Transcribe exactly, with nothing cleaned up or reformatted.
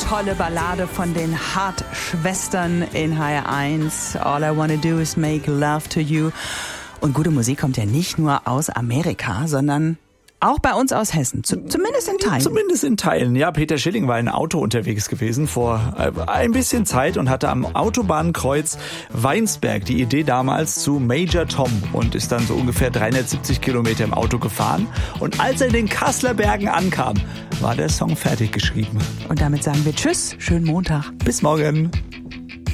tolle Ballade von den Hart-Schwestern in H R eins. All I wanna do is make love to you. Und gute Musik kommt ja nicht nur aus Amerika, sondern auch bei uns aus Hessen, Z- zumindest in Teilen. Zumindest in Teilen. Ja, Peter Schilling war in einem Auto unterwegs gewesen vor ein bisschen Zeit und hatte am Autobahnkreuz Weinsberg die Idee damals zu Major Tom und ist dann so ungefähr dreihundertsiebzig Kilometer im Auto gefahren. Und als er in den Kasseler Bergen ankam, war der Song fertig geschrieben. Und damit sagen wir Tschüss, schönen Montag. Bis morgen.